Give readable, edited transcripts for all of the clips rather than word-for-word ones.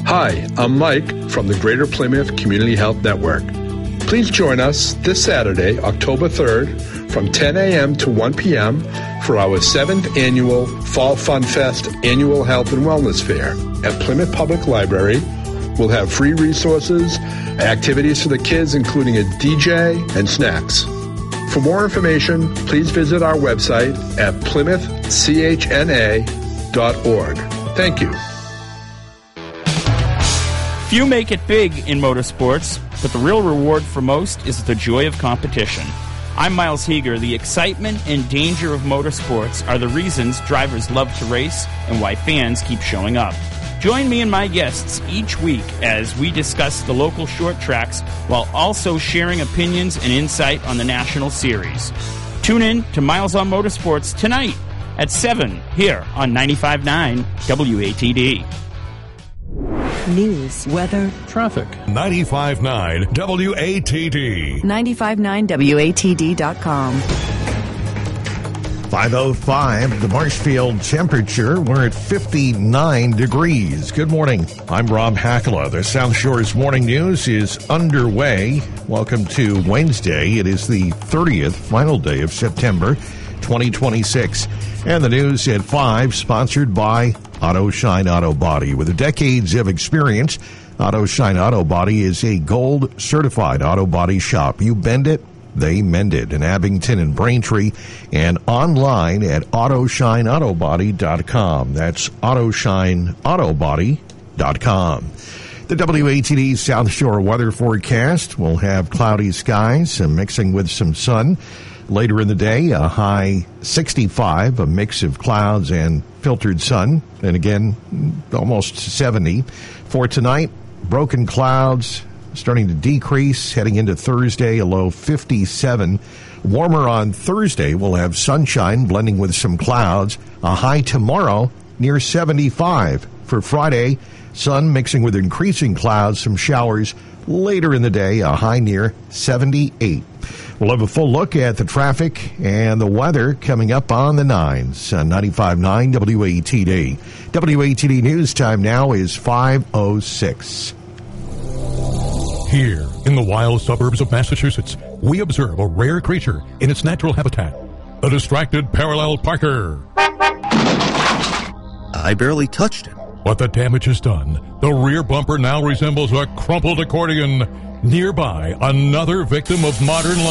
Hi, I'm Mike from the Greater Plymouth Community Health Network. Please join us this Saturday, October 3rd, from 10 a.m. to 1 p.m. for our 7th annual Fall Fun Fest Annual Health and Wellness Fair at Plymouth Public Library. We'll have free resources, activities for the kids, including a DJ and snacks. For more information, please visit our website at plymouthchna.org. Thank you. Few make it big in motorsports, but the real reward for most is the joy of competition. I'm Miles Heeger. The excitement and danger of motorsports are the reasons drivers love to race and why fans keep showing up. Join me and my guests each week as we discuss the local short tracks while also sharing opinions and insight on the National Series. Tune in to Miles on Motorsports tonight at 7 here on 95.9 WATD. News, weather, traffic. 95.9 WATD. 95.9WATD.com. 5:05, the Marshfield temperature. We're at 59 degrees. Good morning. I'm Rob Hackala. The South Shore's Morning News is underway. Welcome to Wednesday. It is the 30th, final day of September 2026. And the news at 5, sponsored by Auto Shine Auto Body. With decades of experience, Auto Shine Auto Body is a gold certified auto body shop. You bend it, they mend it. In Abington and Braintree, and online at AutoshineAutoBody.com. That's AutoshineAutoBody.com. The WATD South Shore weather forecast will have cloudy skies and mixing with some sun. Later in the day, a high 65, a mix of clouds and filtered sun, and again, almost 70. For tonight, broken clouds starting to decrease, heading into Thursday, a low 57. Warmer on Thursday, we'll have sunshine blending with some clouds, a high tomorrow near 75. For Friday, sun mixing with increasing clouds, some showers later in the day, a high near 78. We'll have a full look at the traffic and the weather coming up on the 9s on 95.9 WATD. WATD News time now is 5:06. Here in the wild suburbs of Massachusetts, we observe a rare creature in its natural habitat, a distracted parallel parker. I barely touched it. But the damage is done. The rear bumper now resembles a crumpled accordion. Nearby, another victim of modern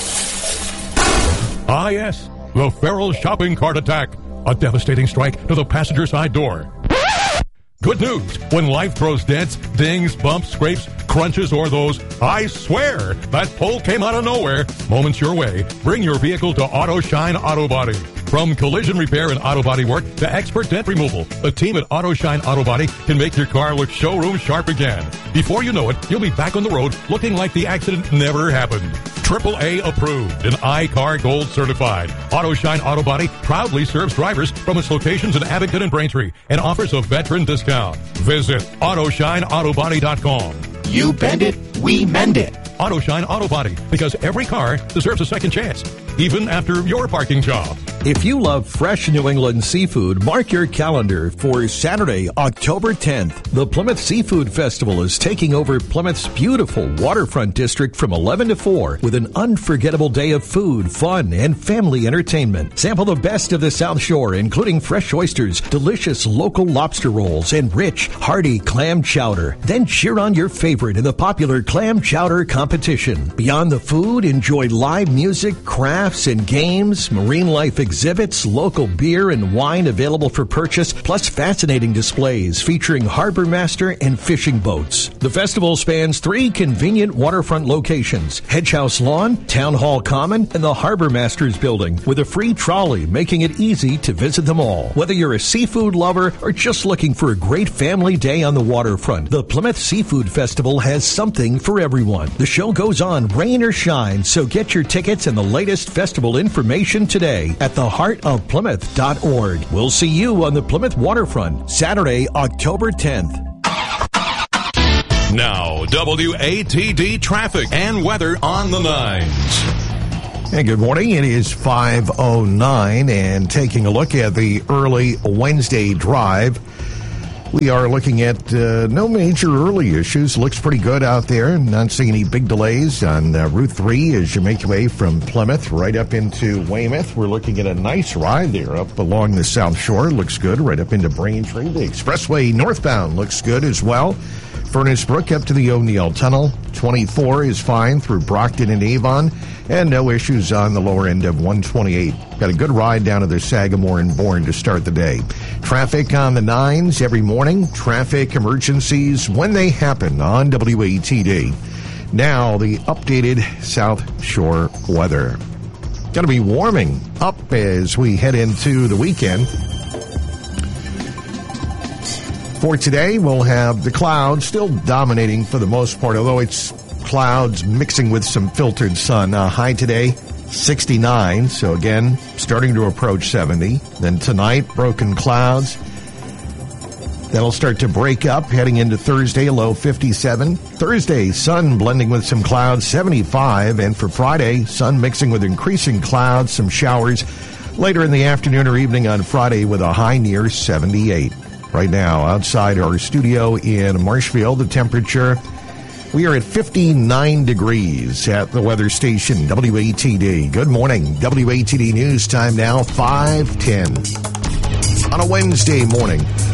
life. Ah, yes, the feral shopping cart attack. A devastating strike to the passenger side door. Good news, when life throws dents, dings, bumps, scrapes, crunches, or those, I swear, that pole came out of nowhere, moments your way, bring your vehicle to Auto Shine Auto Body. From collision repair and auto body work to expert dent removal, the team at Auto Shine Auto Body can make your car look showroom sharp again. Before you know it, you'll be back on the road looking like the accident never happened. AAA approved and iCar Gold certified. Auto Shine Auto Body proudly serves drivers from its locations in Abington and Braintree and offers a veteran discount. Visit AutoshineAutoBody.com. You bend it, we mend it. Auto Shine Auto Body, because every car deserves a second chance, even after your parking job. If you love fresh New England seafood, mark your calendar for Saturday, October 10th. The Plymouth Seafood Festival is taking over Plymouth's beautiful waterfront district from 11 to 4 with an unforgettable day of food, fun, and family entertainment. Sample the best of the South Shore, including fresh oysters, delicious local lobster rolls, and rich, hearty clam chowder. Then cheer on your favorite in the popular clam chowder competition. Beyond the food, enjoy live music, crafts, and games, marine life exhibits, local beer and wine available for purchase, plus fascinating displays featuring harbor master and fishing boats. The festival spans 3 convenient waterfront locations: Hedge House Lawn, Town Hall Common, and the Harbor Masters Building, with a free trolley making it easy to visit them all. Whether you're a seafood lover or just looking for a great family day on the waterfront, the Plymouth Seafood Festival has something for everyone. The show goes on rain or shine, so get your tickets and the latest festival information today at theheartofplymouth.org. We'll see you on the Plymouth waterfront Saturday, October 10th. Now, WATD traffic and weather on the 9s. Hey, good morning. It is 5:09 and taking a look at the early Wednesday drive. We are looking at no major early issues. Looks pretty good out there. Not seeing any big delays on Route 3 as you make your way from Plymouth right up into Weymouth. We're looking at a nice ride there up along the South Shore. Looks good right up into Braintree. The expressway northbound looks good as well. Furnace Brook up to the O'Neill Tunnel. 24 is fine through Brockton and Avon. And no issues on the lower end of 128. Got a good ride down to the Sagamore and Bourne to start the day. Traffic on the 9s every morning. Traffic emergencies when they happen on WATD. Now, the updated South Shore weather. Going to be warming up as we head into the weekend. For today, we'll have the clouds still dominating for the most part, although it's clouds mixing with some filtered sun. High today, 69, so again, starting to approach 70. Then tonight, broken clouds. That'll start to break up heading into Thursday, low 57. Thursday, sun blending with some clouds, 75. And for Friday, sun mixing with increasing clouds, some showers later in the afternoon or evening on Friday with a high near 78. Right now, outside our studio in Marshfield, the temperature, we are at 59 degrees at the weather station, WATD. Good morning. WATD News time now, 5:10. On a Wednesday morning.